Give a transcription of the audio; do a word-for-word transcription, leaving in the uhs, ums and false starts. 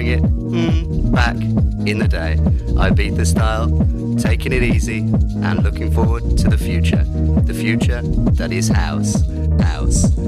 it mm, back in the day. Ibiza style, taking it easy and looking forward to the future. The future that is house, house.